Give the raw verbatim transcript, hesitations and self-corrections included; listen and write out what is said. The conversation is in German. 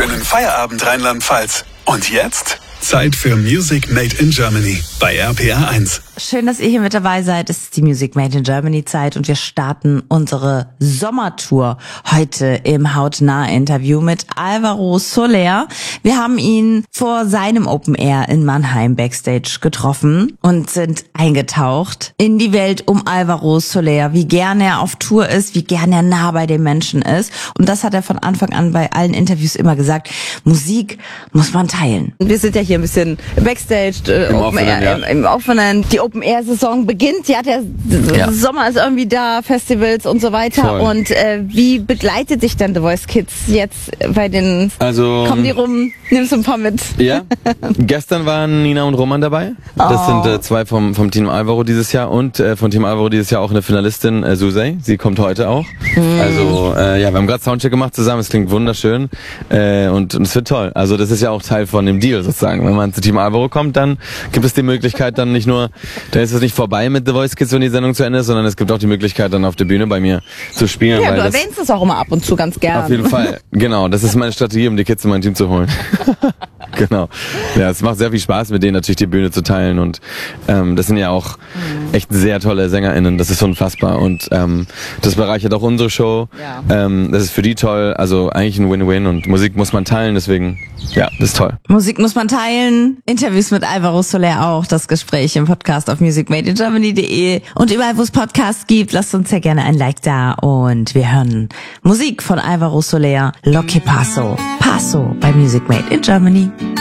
Schönen Feierabend Rheinland-Pfalz. Und jetzt Zeit für Music Made in Germany bei R P R eins. Schön, dass ihr hier mit dabei seid. Es ist die Music Made in Germany Zeit und wir starten unsere Sommertour heute im Hautnah-Interview mit Alvaro Soler. Wir haben ihn vor seinem Open Air in Mannheim Backstage getroffen und sind eingetaucht in die Welt um Alvaro Soler, wie gern er auf Tour ist, wie gern er nah bei den Menschen ist. Und das hat er von Anfang an bei allen Interviews immer gesagt, Musik muss man teilen. Wir sind ja hier ein bisschen Backstage, äh, Im Open Air, ja. im, im Offenen. Die Open-Air-Saison beginnt, ja, der Ja. Sommer ist irgendwie da, Festivals und so weiter. Voll. Und äh, wie begleitet dich dann The Voice Kids jetzt bei den... Also, Kommen die rum, nimmst du ein paar mit? ja, gestern waren Nina und Roman dabei. Das Oh. sind äh, zwei vom, vom Team Alvaro dieses Jahr und äh, von Team Alvaro dieses Jahr auch eine Finalistin, äh, Susei. Sie kommt heute auch. Mhm. Also, äh, ja, wir haben gerade Soundcheck gemacht zusammen. Es klingt wunderschön äh, und, und es wird toll. Also, das ist ja auch Teil von dem Deal sozusagen. Wenn man zu Team Alvaro kommt, dann gibt es die Möglichkeit dann nicht nur, dann ist es nicht vorbei mit The Voice Kids, wenn die Sendung zu Ende ist, sondern es gibt auch die Möglichkeit, dann auf der Bühne bei mir zu spielen. Ja, weil du das erwähnst es auch immer ab und zu ganz gern. Auf jeden Fall, genau. Das ist meine Strategie, um die Kids in mein Team zu holen. Genau. Ja, es macht sehr viel Spaß, mit denen natürlich die Bühne zu teilen und ähm, das sind ja auch echt sehr tolle SängerInnen. Das ist unfassbar und ähm, das bereichert auch unsere Show. Ja. Ähm, das ist für die toll. Also eigentlich ein Win-Win und Musik muss man teilen. Deswegen, ja, das ist toll. Musik muss man teilen. Interviews mit Alvaro Soler auch. Das Gespräch im Podcast auf music made in germany punkt de und überall, wo es Podcasts gibt. Lasst uns sehr gerne ein Like da und wir hören Musik von Alvaro Soler. Lo que paso. Paso bei Music Made in Germany.